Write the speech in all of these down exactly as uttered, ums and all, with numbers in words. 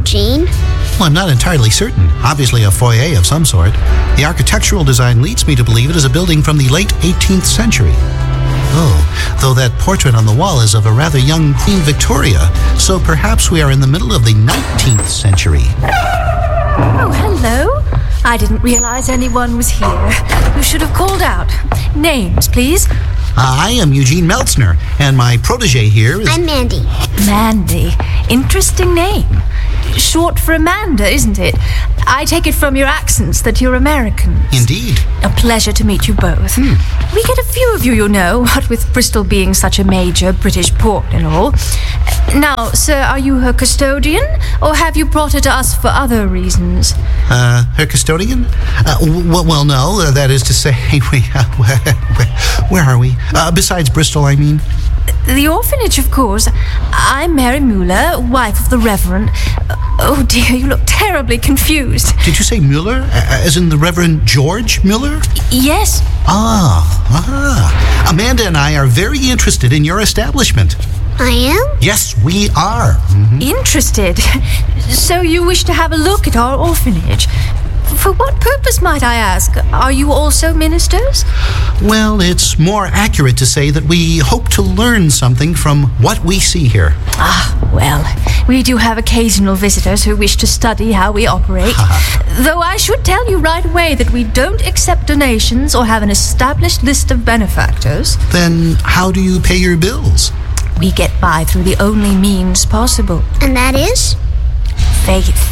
Eugene? Well, I'm not entirely certain. Obviously a foyer of some sort. The architectural design leads me to believe it is a building from the late eighteenth century. Oh, though that portrait on the wall is of a rather young Queen Victoria, so perhaps we are in the middle of the nineteenth century. Oh, hello. I didn't realize anyone was here. You should have called out. Names, please. Uh, I am Eugene Meltzner, and my protege here is... I'm Mandy. Mandy. Interesting name. Short for Amanda, isn't it? I take it from your accents that you're American. Indeed. A pleasure to meet you both. Hmm. We get a few of you, you know, what with Bristol being such a major British port and all. Now, sir, are you her custodian, or have you brought her to us for other reasons? Uh, her custodian? Uh, w- well, no, uh, that is to say, we, uh, where, where are we? Uh, besides Bristol, I mean. The orphanage, of course. I'm Mary Mueller, wife of the Reverend. Oh dear, you look terribly confused. Did you say Mueller? Uh, as in the Reverend George Mueller? Yes. Ah, ah. Amanda and I are very interested in your establishment. I am? Yes, we are. Mm-hmm. Interested? So you wish to have a look at our orphanage? For what purpose, might I ask? Are you also ministers? Well, it's more accurate to say that we hope to learn something from what we see here. Ah, well, we do have occasional visitors who wish to study how we operate. Though I should tell you right away that we don't accept donations or have an established list of benefactors. Then how do you pay your bills? We get by through the only means possible. And that is? Faith.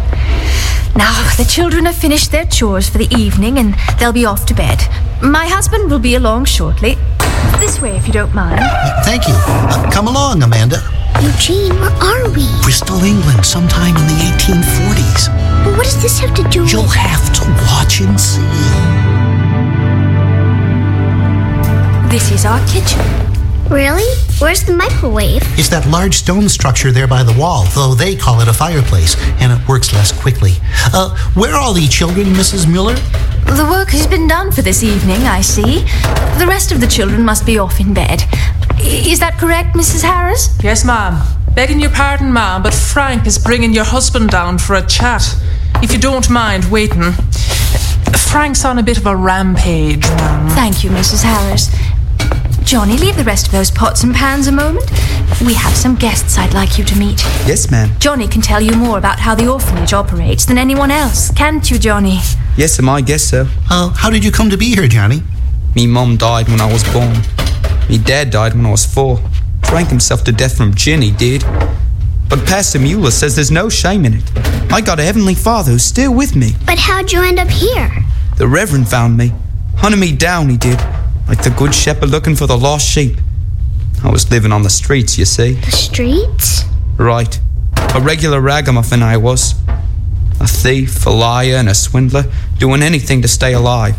Now, the children have finished their chores for the evening and they'll be off to bed. My husband will be along shortly. This way, if you don't mind. Uh, thank you. Uh, come along, Amanda. Eugene, where are we? Bristol, England, sometime in the eighteen forties. But what does this have to do with... You'll have to watch and see. This is our kitchen. Really? Where's the microwave? It's that large stone structure there by the wall, though they call it a fireplace, and it works less quickly. Uh, where are all the children, Missus Mueller? The work has been done for this evening, I see. The rest of the children must be off in bed. I- is that correct, Missus Harris? Yes, ma'am. Begging your pardon, ma'am, but Frank is bringing your husband down for a chat. If you don't mind waiting. Frank's on a bit of a rampage, ma'am. Thank you, Missus Harris. Johnny, leave the rest of those pots and pans a moment. We have some guests I'd like you to meet. Yes, ma'am. Johnny can tell you more about how the orphanage operates than anyone else, can't you, Johnny? Yes, ma'am, I guess so. Uh, how did you come to be here, Johnny? Me mum died when I was born. Me dad died when I was four. Drank himself to death from gin, he did. But Pastor Mueller says there's no shame in it. I got a heavenly Father who's still with me. But how'd you end up here? The Reverend found me. Hunted me down, he did. Like the good shepherd looking for the lost sheep. I was living on the streets, you see. The streets? Right. A regular ragamuffin I was. A thief, a liar, and a swindler, doing anything to stay alive.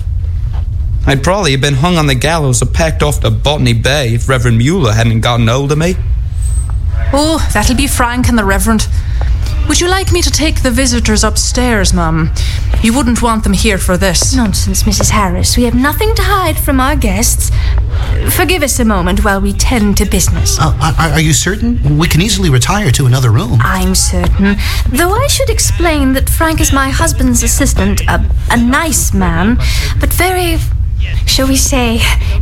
I'd probably have been hung on the gallows or packed off to Botany Bay if Reverend Mueller hadn't gotten hold of me. Oh, that'll be Frank and the Reverend. Would you like me to take the visitors upstairs, ma'am? You wouldn't want them here for this. Nonsense, Missus Harris. We have nothing to hide from our guests. Forgive us a moment while we tend to business. Uh, are, are you certain? We can easily retire to another room. I'm certain. Though I should explain that Frank is my husband's assistant, a, a nice man, but very, shall we say,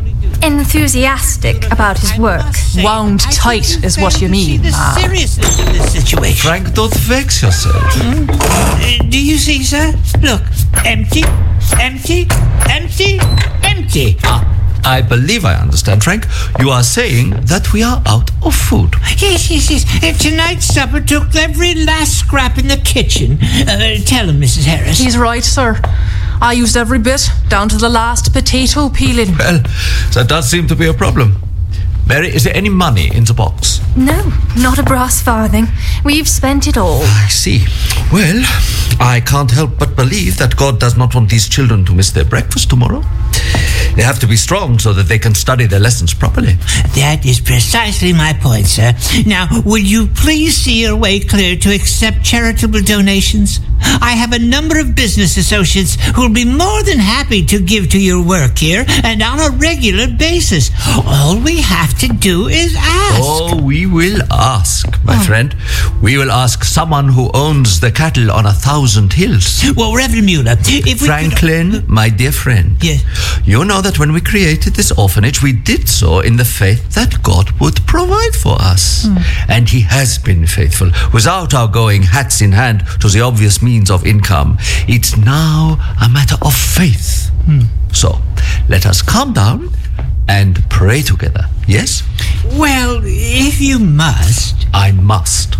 enthusiastic about his work. Wound tight is what you mean. The seriousness of this situation. Frank, don't vex yourself. Hmm? Uh, do you see, sir? Look, empty, empty, empty, empty. Ah, I believe I understand, Frank. You are saying that we are out of food. Yes, yes, yes. Uh, tonight's supper took every last scrap in the kitchen. Uh, tell him, Missus Harris. He's right, sir. I used every bit, down to the last potato peeling. Well, that does seem to be a problem. Mary, is there any money in the box? No, not a brass farthing. We've spent it all. I see. Well, I can't help but believe that God does not want these children to miss their breakfast tomorrow. They have to be strong so that they can study their lessons properly. That is precisely my point, sir. Now, will you please see your way clear to accept charitable donations? I have a number of business associates who will be more than happy to give to your work here and on a regular basis. All we have to do is ask. Oh, we will ask, my oh. friend. We will ask someone who owns the cattle on a thousand hills. Well, Reverend Mueller, if we Franklin, could... my dear friend. Yes. You know that when we created this orphanage, we did so in the faith that God would provide for us. Mm. And He has been faithful. Without our going hats in hand to the obvious means of income, it's now a matter of faith. Mm. So, let us calm down and pray together, yes? Well, if you must. I must.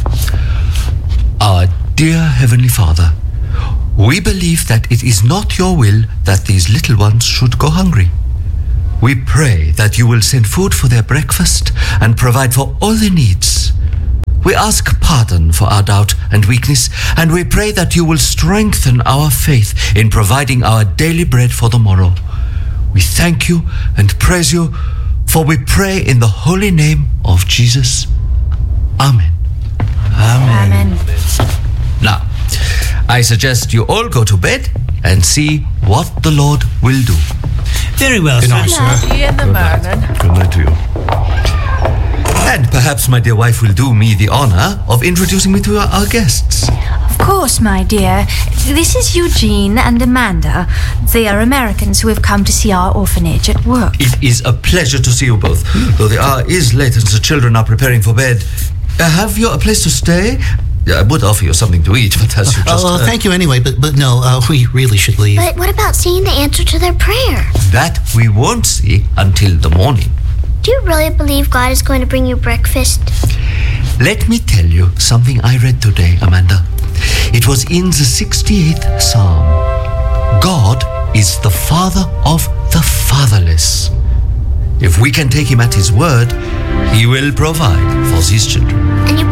Our dear Heavenly Father, we believe that it is not your will that these little ones should go hungry. We pray that you will send food for their breakfast and provide for all their needs. We ask pardon for our doubt and weakness, and we pray that you will strengthen our faith in providing our daily bread for the morrow. We thank you and praise you, for we pray in the holy name of Jesus. Amen. Amen. Amen. Now, I suggest you all go to bed and see what the Lord will do. Very well, Good sir. night, sir. See you in the morning. Good night to you. And perhaps my dear wife will do me the honor of introducing me to our, our guests. Of course, my dear. This is Eugene and Amanda. They are Americans who have come to see our orphanage at work. It is a pleasure to see you both. Though the hour is late and the children are preparing for bed, uh, have you a place to stay? I would offer you something to eat, but as you just... Oh, uh, thank you anyway, but but no, uh, we really should leave. But what about seeing the answer to their prayer? That we won't see until the morning. Do you really believe God is going to bring you breakfast? Let me tell you something I read today, Amanda. It was in the sixty-eighth Psalm. God is the Father of the fatherless. If we can take Him at His word, He will provide for these children. And you